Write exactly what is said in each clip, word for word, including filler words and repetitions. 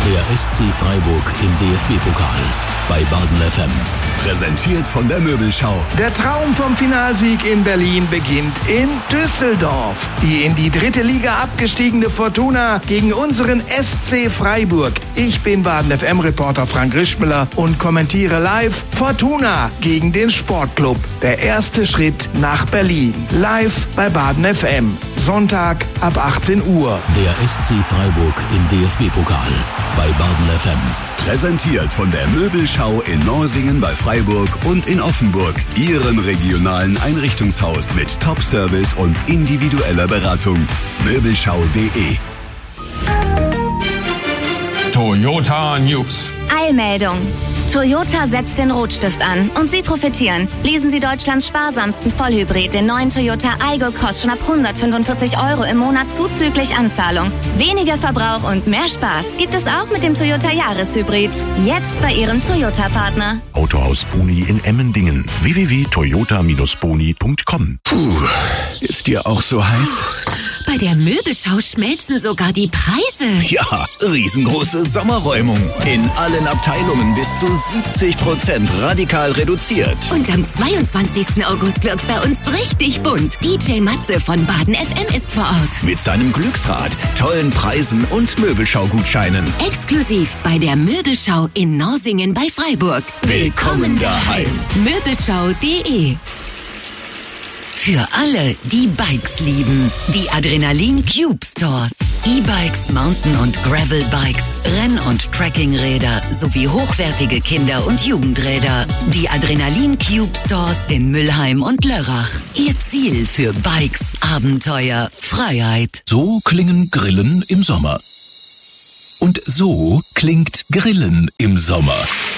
Der S C Freiburg im D F B-Pokal bei Baden F M. Präsentiert von der Möbelschau. Der Traum vom Finalsieg in Berlin beginnt in Düsseldorf. Die in die dritte Liga abgestiegene Fortuna gegen unseren S C Freiburg. Ich bin Baden F M-Reporter Frank Rischmüller und kommentiere live Fortuna gegen den Sportclub. Der erste Schritt nach Berlin. Live bei Baden F M. Sonntag ab achtzehn Uhr. Der S C Freiburg im D F B-Pokal bei Baden F M. Präsentiert von der Möbelschau in Norsingen bei Freiburg und in Offenburg. Ihrem regionalen Einrichtungshaus mit Top-Service und individueller Beratung. Möbelschau punkt de. Toyota News. Eilmeldung. Toyota setzt den Rotstift an und Sie profitieren. Lesen Sie Deutschlands sparsamsten Vollhybrid, den neuen Toyota Aygo Cross, schon ab hundertfünfundvierzig Euro im Monat zuzüglich Anzahlung. Weniger Verbrauch und mehr Spaß gibt es auch mit dem Toyota Jahreshybrid. Jetzt bei Ihrem Toyota-Partner. Autohaus Boni in Emmendingen. w w w punkt toyota Bindestrich boni punkt com. Puh, ist dir auch so heiß? Bei der Möbelschau schmelzen sogar die Preise. Ja, riesengroße Sommerräumung. In allen Abteilungen bis zu siebzig Prozent radikal reduziert. Und am zweiundzwanzigsten August wird's bei uns richtig bunt. D J Matze von Baden F M ist vor Ort. Mit seinem Glücksrad, tollen Preisen und Möbelschau-Gutscheinen. Exklusiv bei der Möbelschau in Norsingen bei Freiburg. Willkommen daheim. Möbelschau punkt de. Für alle, die Bikes lieben. Die Adrenalin Cube Stores. E-Bikes, Mountain- und Gravel-Bikes, Renn- und Trekkingräder sowie hochwertige Kinder- und Jugendräder. Die Adrenalin Cube Stores in Mülheim und Lörrach. Ihr Ziel für Bikes, Abenteuer, Freiheit. So klingen Grillen im Sommer. Und so klingt Grillen im Sommer.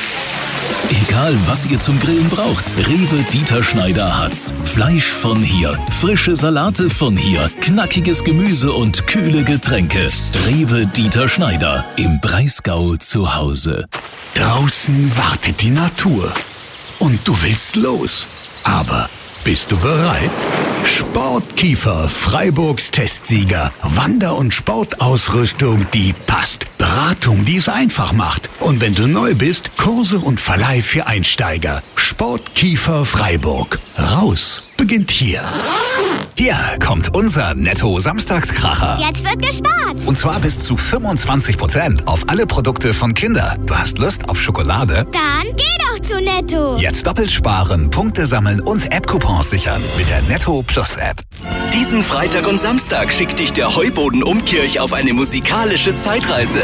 Egal, was ihr zum Grillen braucht, Rewe Dieter Schneider hat's. Fleisch von hier, frische Salate von hier, knackiges Gemüse und kühle Getränke. Rewe Dieter Schneider im Breisgau zu Hause. Draußen wartet die Natur und du willst los. Aber bist du bereit? Sportkiefer, Freiburgs Testsieger. Wander- und Sportausrüstung, die passt. Beratung, die es einfach macht. Und wenn du neu bist, Kurse und Verleih für Einsteiger. Sportkiefer Freiburg. Raus beginnt hier. Hier kommt unser Netto-Samstagskracher. Jetzt wird gespart. Und zwar bis zu fünfundzwanzig Prozent auf alle Produkte von Kinder. Du hast Lust auf Schokolade? Dann geh doch zu Netto. Jetzt doppelt sparen, Punkte sammeln und App-Coupons sichern mit der Netto Plus App. Diesen Freitag und Samstag schickt dich der Heuboden Umkirch auf eine musikalische Zeitreise.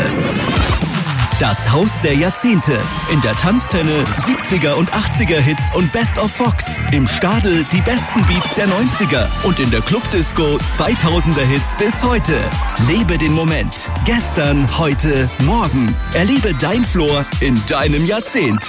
Das Haus der Jahrzehnte. In der Tanztenne siebziger und achtziger Hits und Best of Fox. Im Stadel die besten Beats der neunziger. Und in der Clubdisco zweitausender Hits bis heute. Lebe den Moment. Gestern, heute, morgen. Erlebe dein Flor in deinem Jahrzehnt.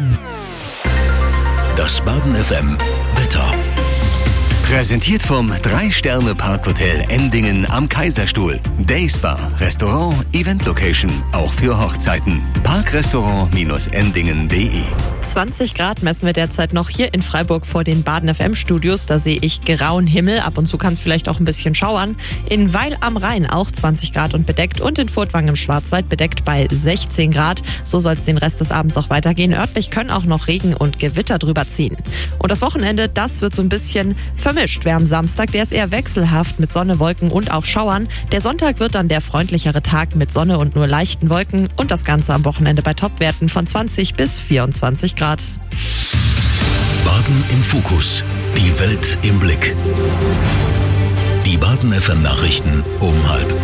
Das Baden F M Wetter. Präsentiert vom drei Sterne Parkhotel Endingen am Kaiserstuhl. Dayspa, Restaurant, Event Location, auch für Hochzeiten. Parkrestaurant Endingen punkt de. zwanzig Grad messen wir derzeit noch hier in Freiburg vor den Baden F M-Studios. Da sehe ich grauen Himmel. Ab und zu kann es vielleicht auch ein bisschen schauern. In Weil am Rhein auch zwanzig Grad und bedeckt. Und in Furtwangen im Schwarzwald bedeckt bei sechzehn Grad. So soll es den Rest des Abends auch weitergehen. Örtlich können auch noch Regen und Gewitter drüber ziehen. Und das Wochenende, das wird so ein bisschen vermischt. Wer am Samstag, der ist eher wechselhaft mit Sonne, Wolken und auch Schauern. Der Sonntag wird dann der freundlichere Tag mit Sonne und nur leichten Wolken. Und das Ganze am Wochenende bei Topwerten von zwanzig bis vierundzwanzig Grad. Baden im Fokus. Die Welt im Blick. Die Baden F M Nachrichten um halb.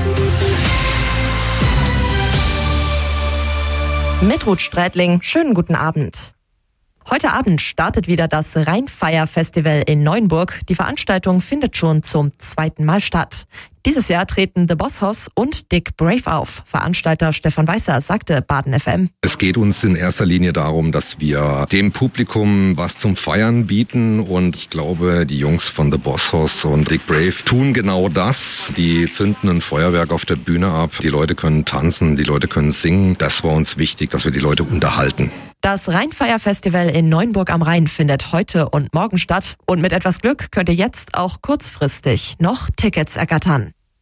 Mit Ruth Strätling, schönen guten Abend. Heute Abend startet wieder das Rheinfeier-Festival in Neuenburg. Die Veranstaltung findet schon zum zweiten Mal statt. Dieses Jahr treten The Boss und Dick Brave auf. Veranstalter Stefan Weißer sagte Baden F M. Es geht uns in erster Linie darum, dass wir dem Publikum was zum Feiern bieten. Und ich glaube, die Jungs von The Boss und Dick Brave tun genau das. Die zünden ein Feuerwerk auf der Bühne ab. Die Leute können tanzen, die Leute können singen. Das war uns wichtig, dass wir die Leute unterhalten. Das Rheinfeier-Festival in Neuenburg am Rhein findet heute und morgen statt. Und mit etwas Glück könnt ihr jetzt auch kurzfristig noch Tickets ergattern.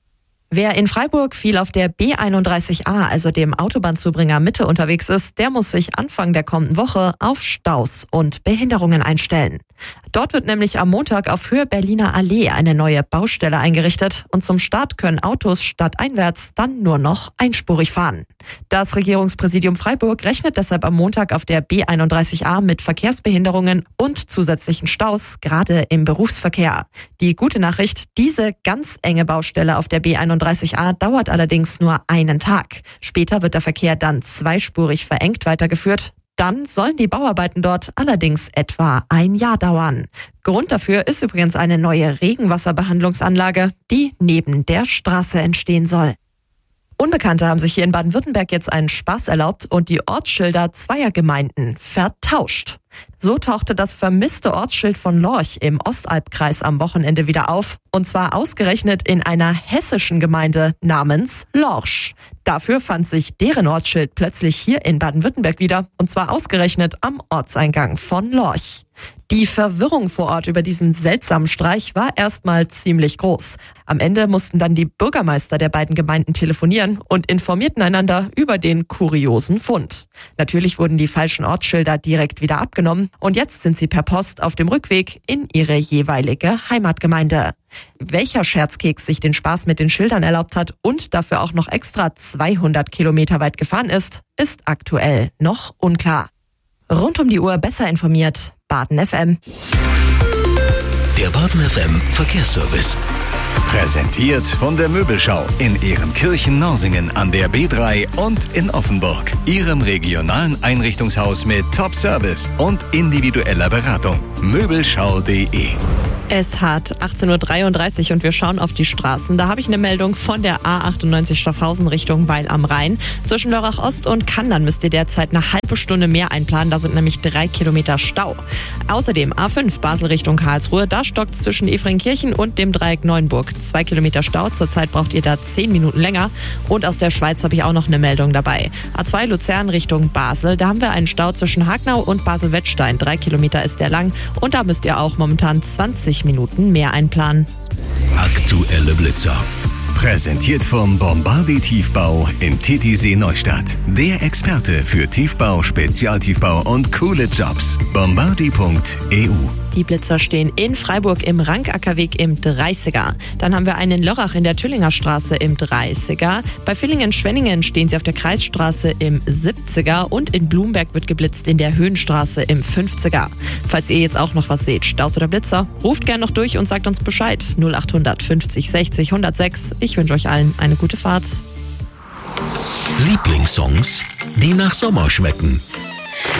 Wer in Freiburg viel auf der B einunddreißig A, also dem Autobahnzubringer Mitte, unterwegs ist, der muss sich Anfang der kommenden Woche auf Staus und Behinderungen einstellen. Dort wird nämlich am Montag auf Höhe Berliner Allee eine neue Baustelle eingerichtet und zum Start können Autos stadteinwärts dann nur noch einspurig fahren. Das Regierungspräsidium Freiburg rechnet deshalb am Montag auf der B einunddreißig A mit Verkehrsbehinderungen und zusätzlichen Staus, gerade im Berufsverkehr. Die gute Nachricht, diese ganz enge Baustelle auf der B einunddreißig A dauert allerdings nur einen Tag. Später wird der Verkehr dann zweispurig verengt weitergeführt. Dann sollen die Bauarbeiten dort allerdings etwa ein Jahr dauern. Grund dafür ist übrigens eine neue Regenwasserbehandlungsanlage, die neben der Straße entstehen soll. Unbekannte haben sich hier in Baden-Württemberg jetzt einen Spaß erlaubt und die Ortsschilder zweier Gemeinden vertauscht. So tauchte das vermisste Ortsschild von Lorch im Ostalbkreis am Wochenende wieder auf. Und zwar ausgerechnet in einer hessischen Gemeinde namens Lorsch. Dafür fand sich deren Ortsschild plötzlich hier in Baden-Württemberg wieder. Und zwar ausgerechnet am Ortseingang von Lorch. Die Verwirrung vor Ort über diesen seltsamen Streich war erstmal ziemlich groß. Am Ende mussten dann die Bürgermeister der beiden Gemeinden telefonieren und informierten einander über den kuriosen Fund. Natürlich wurden die falschen Ortsschilder direkt wieder abgenommen und jetzt sind sie per Post auf dem Rückweg in ihre jeweilige Heimatgemeinde. Welcher Scherzkeks sich den Spaß mit den Schildern erlaubt hat und dafür auch noch extra zweihundert Kilometer weit gefahren ist, ist aktuell noch unklar. Rund um die Uhr besser informiert, Baden F M. Der Baden F M Verkehrsservice. Präsentiert von der Möbelschau in Ehrenkirchen-Norsingen an der B drei und in Offenburg. Ihrem regionalen Einrichtungshaus mit Top-Service und individueller Beratung. Möbelschau punkt de. Es hat achtzehn Uhr dreiunddreißig und wir schauen auf die Straßen. Da habe ich eine Meldung von der A achtundneunzig Stoffhausen Richtung Weil am Rhein. Zwischen Lörrach Ost und Kandern müsst ihr derzeit eine halbe Stunde mehr einplanen. Da sind nämlich drei Kilometer Stau. Außerdem A fünf Basel Richtung Karlsruhe. Da stockt es zwischen Efringkirchen und dem Dreieck Neuenburg. Zwei Kilometer Stau. Zurzeit braucht ihr da zehn Minuten länger. Und aus der Schweiz habe ich auch noch eine Meldung dabei. A zwei Luzern Richtung Basel. Da haben wir einen Stau zwischen Hagnau und Basel-Wettstein. Drei Kilometer ist der lang. Und da müsst ihr auch momentan zwanzig Minuten mehr einplanen. Aktuelle Blitzer. Präsentiert vom Bombardi Tiefbau in Titisee Neustadt. Der Experte für Tiefbau, Spezialtiefbau und coole Jobs. Bombardi punkt e u. Die Blitzer stehen in Freiburg im Rankackerweg im dreißiger. Dann haben wir einen in Lörrach in der Tüllinger Straße im dreißiger. Bei Villingen-Schwenningen stehen sie auf der Kreisstraße im siebziger und in Blumberg wird geblitzt in der Höhenstraße im fünfziger. Falls ihr jetzt auch noch was seht, Staus oder Blitzer, ruft gern noch durch und sagt uns Bescheid. null achthundert fünfzig sechzig hundertsechs. Ich wünsche euch allen eine gute Fahrt. Lieblingssongs, die nach Sommer schmecken.